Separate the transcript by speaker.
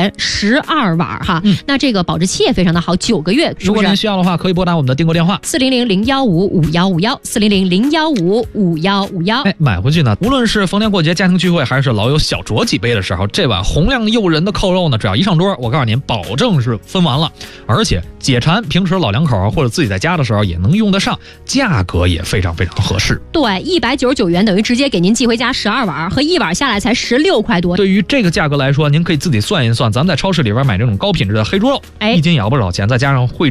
Speaker 1: 才12碗哈。那这个保质期也非常的好，9个月。
Speaker 2: 如果您需要的话，可以拨打我们的订购电话
Speaker 1: 400-015-5151，400-015-5151。
Speaker 2: 买回去呢，无论是逢年过节、家庭聚会，还是老友小酌几杯的时候，这碗红亮诱人的扣肉呢，只要一上桌，我告诉您，保证是分完了，而且解馋，平时老两口或者自己在家的时候也能用得上，价格也非常非常合适。
Speaker 1: 对，199元等于直接给您寄回家12碗，和一碗下来才16块多。
Speaker 2: 对于这个价格来说，您可以自己算一算，咱们在超市里边买这种高品质的黑猪肉，1斤也要不少钱，再加上会